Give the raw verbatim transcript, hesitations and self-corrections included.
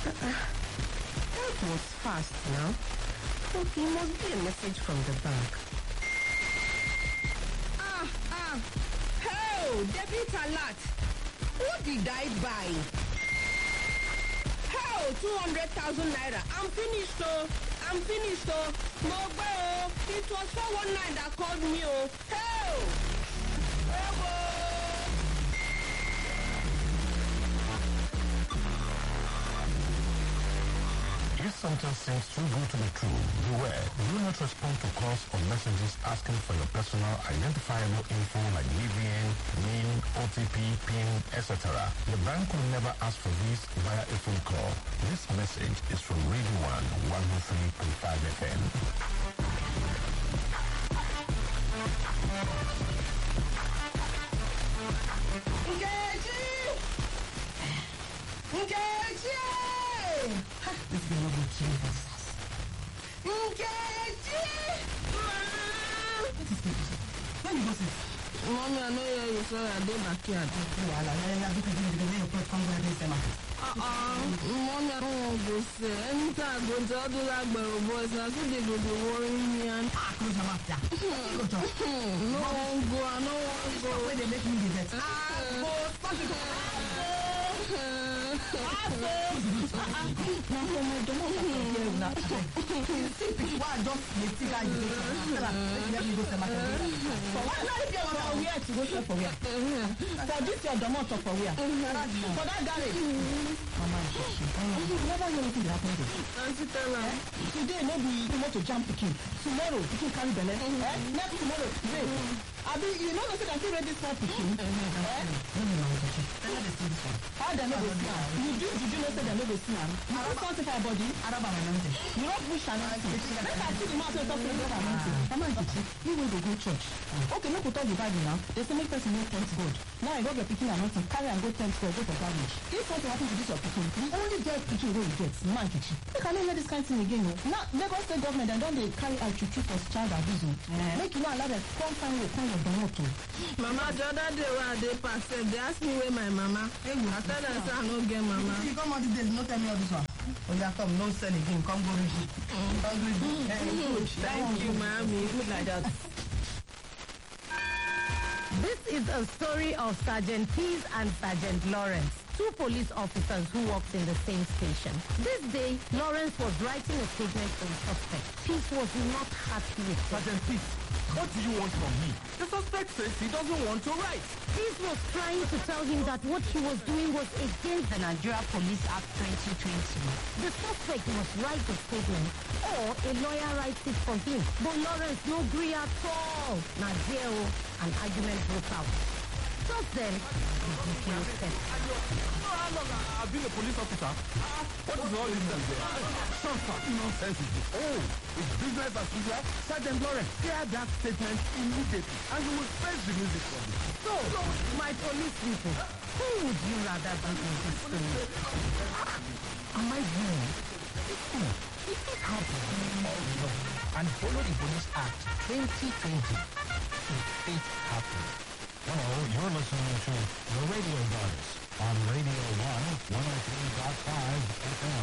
That was fast now. Okay, must be a message from the bank. Ah, ah. Hey, debit alert. What did I buy? Hey, two hundred thousand naira. I'm finished, oh. I'm finished, oh. No, oh. It was four one nine that called me, oh. Hey. Hey, This sentence seems too good to be true. Beware, do not respond to calls or messages asking for your personal identifiable info like B V N, NIN, O T P, PIN, et cetera. The bank will never ask for this via a phone call. This message is from Radio one, one oh three point five F M. Nkechi! Nkechi! This girl will kill us. Nkechi! What is this? Where you go, sis? Mommy, I know you you saw your day backyard. Well, I have to do the way you put come where they say, Uh-uh. Mommy, I don't want to go say. Anytime I go to all those like barrel boys, I see they go to worrying me and... ah, close your mouth, yeah. Go to No one go, I don't want to go. where they make me the best. Ah, go, stop it. For this your domot or for where? For that garage. Mama, you never know anything happen there. Today maybe you want to jump pikin. Tomorrow you can carry belle. Eh? Next tomorrow, wait. Abi, you know say that you ready this one pikin. Eh? No, no, no. How they no go see am? You do, did you know say they no go see am? You do something for your body? Araba my mountain. You don't push am. Make I see the mouth wey talk say go my mountain. Mama Nkechi, you wey go go church. Okay, make we talk the Bible now. They say make person no tempt God. Now you go get pikin and nothing, carry am go tempt God, go for marriage. If something happen to this your pikin, you only get pikin wey you get. Mama Nkechi, make I no hear this kind thing again. No. Now Lagos state government dem don dey carry out chuchu for child abuse. Make you no allow them come find way come your domot o. Mama, the other day when I dey pass, they ask me where my mama. Hey, I tell them say I no get mama. You come all these days, no tell me all this one. Oh yeah, come, no sell again, come go read it. Come read it. Hey, Thank you, mommy. Good like that. This is a story of Sergeant Peace and Sergeant Lawrence, two police officers who worked in the same station. This day, Lawrence was writing a statement for the suspect. Peace was not happy with it. Sergeant Peace, what do you want from me? The suspect says he doesn't want to write. Peace was trying to tell him that what he was doing was against the Nigeria Police Act twenty twenty. The suspect must write the statement or a lawyer writes it for him. But Lawrence no agree at all. Now there, an argument broke out. Just then, the D P O said, How long I've been a police officer? What is all this then? Shut up, nonsense is this. Oh, it's business as usual. Sergeant Lawrence, share that statement immediately and you will face the music for me. so, my police people, who would you rather be in this story? Am I wrong? Hmm. If it happens also and follow the Police Act twenty twenty, if it happens. Hello, you're listening to The Radio Buzz on Radio one, one oh three point five F M.